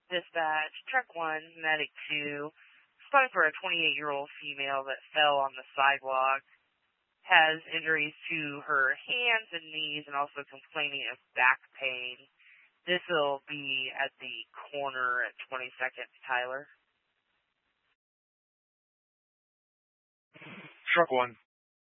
Dispatch, Truck 1, Medic 2, spotted for a 28-year-old female that fell on the sidewalk, has injuries to her hands and knees, and also complaining of back pain. This will be at the corner at 22nd, Tyler. Truck 1,